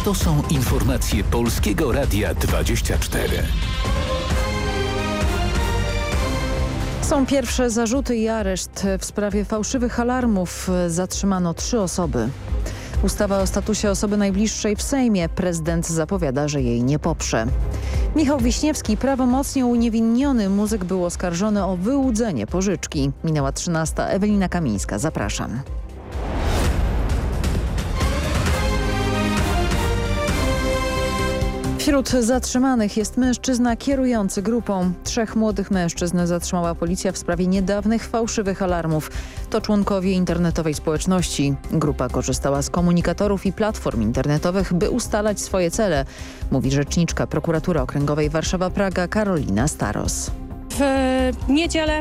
To są informacje Polskiego Radia 24. Są pierwsze zarzuty i areszt. W sprawie fałszywych alarmów zatrzymano 3 osoby. Ustawa o statusie osoby najbliższej w Sejmie. Prezydent zapowiada, że jej nie poprze. Michał Wiśniewski, prawomocnie uniewinniony muzyk, był oskarżony o wyłudzenie pożyczki. Minęła 13. Ewelina Kamińska. Zapraszam. Wśród zatrzymanych jest mężczyzna kierujący grupą. 3 młodych mężczyzn zatrzymała policja w sprawie niedawnych fałszywych alarmów. To członkowie internetowej społeczności. Grupa korzystała z komunikatorów i platform internetowych, by ustalać swoje cele, mówi rzeczniczka Prokuratury Okręgowej Warszawa-Praga Karolina Staros. W niedzielę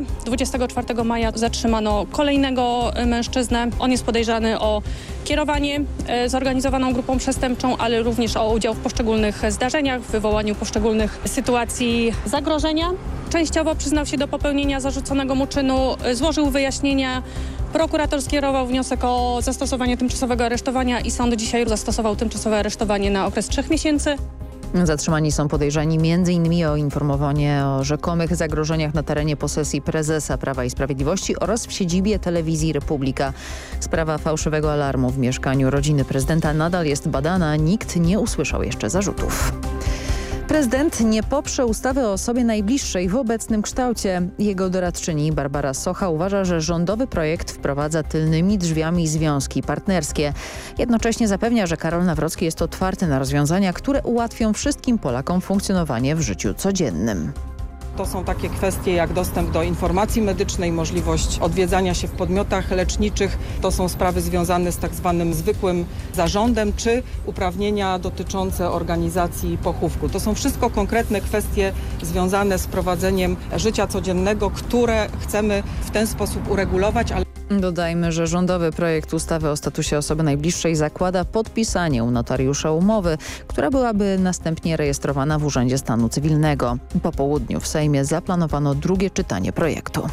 24 maja zatrzymano kolejnego mężczyznę. On jest podejrzany o kierowanie zorganizowaną grupą przestępczą, ale również o udział w poszczególnych zdarzeniach, w wywołaniu poszczególnych sytuacji zagrożenia. Częściowo przyznał się do popełnienia zarzuconego mu czynu, złożył wyjaśnienia. Prokurator skierował wniosek o zastosowanie tymczasowego aresztowania i sąd dzisiaj zastosował tymczasowe aresztowanie na okres 3 miesięcy. Zatrzymani są podejrzani m.in. o informowanie o rzekomych zagrożeniach na terenie posesji prezesa Prawa i Sprawiedliwości oraz w siedzibie Telewizji Republika. Sprawa fałszywego alarmu w mieszkaniu rodziny prezydenta nadal jest badana. Nikt nie usłyszał jeszcze zarzutów. Prezydent nie poprze ustawy o osobie najbliższej w obecnym kształcie. Jego doradczyni Barbara Socha uważa, że rządowy projekt wprowadza tylnymi drzwiami związki partnerskie. Jednocześnie zapewnia, że Karol Nawrocki jest otwarty na rozwiązania, które ułatwią wszystkim Polakom funkcjonowanie w życiu codziennym. To są takie kwestie jak dostęp do informacji medycznej, możliwość odwiedzania się w podmiotach leczniczych. To są sprawy związane z tak zwanym zwykłym zarządem, czy uprawnienia dotyczące organizacji pochówku. To są wszystko konkretne kwestie związane z prowadzeniem życia codziennego, które chcemy w ten sposób uregulować. Dodajmy, że rządowy projekt ustawy o statusie osoby najbliższej zakłada podpisanie u notariusza umowy, która byłaby następnie rejestrowana w Urzędzie Stanu Cywilnego. Po południu w Sejmie zaplanowano drugie czytanie projektu.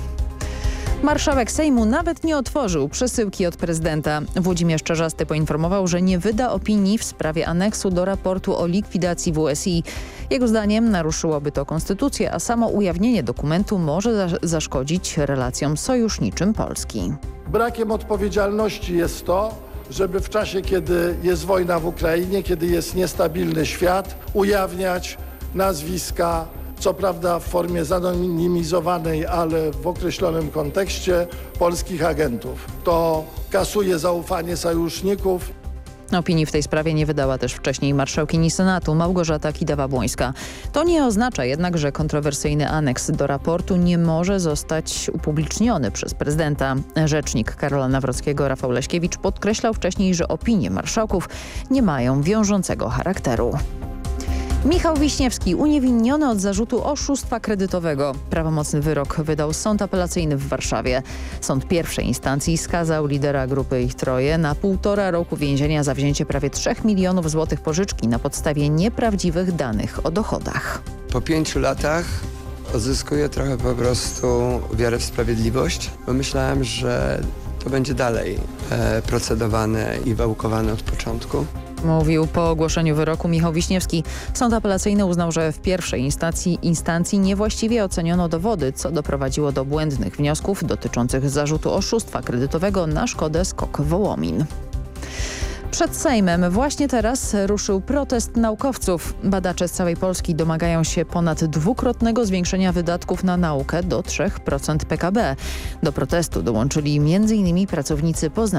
Marszałek Sejmu nawet nie otworzył przesyłki od prezydenta. Włodzimierz Czarzasty poinformował, że nie wyda opinii w sprawie aneksu do raportu o likwidacji WSI. Jego zdaniem naruszyłoby to konstytucję, a samo ujawnienie dokumentu może zaszkodzić relacjom sojuszniczym Polski. Brakiem odpowiedzialności jest to, żeby w czasie, kiedy jest wojna w Ukrainie, kiedy jest niestabilny świat, ujawniać nazwiska, co prawda w formie zanonimizowanej, ale w określonym kontekście, polskich agentów. To kasuje zaufanie sojuszników. Opinii w tej sprawie nie wydała też wcześniej marszałkini Senatu Małgorzata Kidawa-Błońska. To nie oznacza jednak, że kontrowersyjny aneks do raportu nie może zostać upubliczniony przez prezydenta. Rzecznik Karola Nawrockiego Rafał Leśkiewicz podkreślał wcześniej, że opinie marszałków nie mają wiążącego charakteru. Michał Wiśniewski uniewinniony od zarzutu oszustwa kredytowego. Prawomocny wyrok wydał Sąd Apelacyjny w Warszawie. Sąd pierwszej instancji skazał lidera grupy Ich Troje na 1,5 roku więzienia za wzięcie prawie 3 milionów złotych pożyczki na podstawie nieprawdziwych danych o dochodach. Po 5 latach odzyskuję trochę po prostu wiarę w sprawiedliwość, bo myślałem, że to będzie dalej procedowane i wałkowane od początku. Mówił po ogłoszeniu wyroku Michał Wiśniewski. Sąd apelacyjny uznał, że w pierwszej instancji niewłaściwie oceniono dowody, co doprowadziło do błędnych wniosków dotyczących zarzutu oszustwa kredytowego na szkodę SKOK Wołomin. Przed Sejmem właśnie teraz ruszył protest naukowców. Badacze z całej Polski domagają się ponad 2-krotnego zwiększenia wydatków na naukę do 3% PKB. Do protestu dołączyli m.in. pracownicy Poznań